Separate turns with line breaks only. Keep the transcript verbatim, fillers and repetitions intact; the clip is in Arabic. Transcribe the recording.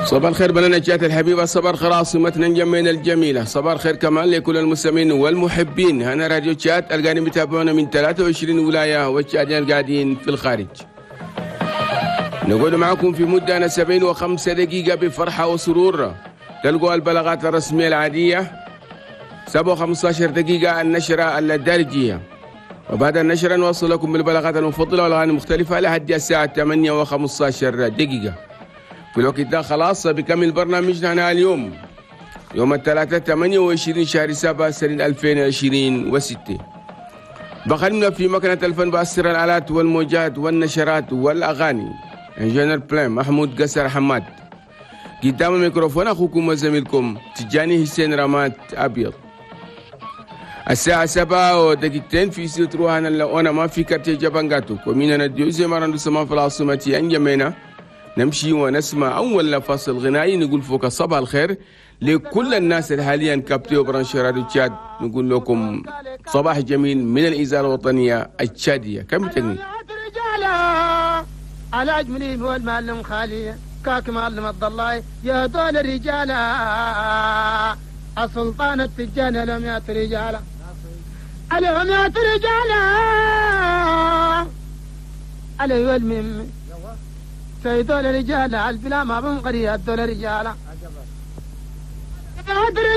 صباح الخير بلنا جات الحبيبة، صباح الخير عاصمتنا جمينا الجميلة، صباح الخير كمان لكل المستمعين والمحبين. هنا راديو تشات القاعدين بيتابعونا من ثلاثة وعشرين ولاية والتشاتين القاعدين في الخارج. نقعد معكم في مدة أنا سبعين وخمسة دقيقة بفرحة وسرور. تلقوا البلاغات الرسمية العادية سبعة وخمسة عشر دقيقة النشرة الدارجية، وبعد النشرة نوصل لكم بالبلاغات المفضلة والأغاني المختلفة لحد الساعة ثمانية وخمسة عشر دقيقة. في الوقت ده خلاص بكمل برنامجنا اليوم يوم الثلاثاء ثمانية وعشرين شهر سبعة سنة ألفين وعشرين وستة. بخلنا في مكنة الفن بأسر الآلات والموجات والنشرات والأغاني انجينير بلان محمود قصر حماد. قدام الميكروفون أخوكم وزميلكم تجاني حسين رمات أبيض. الساعة سبعة ودقيقتين في سيوت روحنا لأونا ما في كرتي جبانغاتو وميننا ديوزي مرندو سمان في العاصمة أنجمينا. نمشي ونسمع أول فصل غنائي نقول فوق صباح الخير لكل الناس اللي حاليا كابتوا برانش راديو تشاد. نقول لكم صباح جميل من الإذاعة الوطنية التشادية. كم تغني
على أجملين والمعلم خالي كاك معلم الضلاي يا دول الرجال السلطان التجان لهم يا رجال لهم يا رجال علي والمم سيدول الرجال البلا ما بنقري الدول الرجال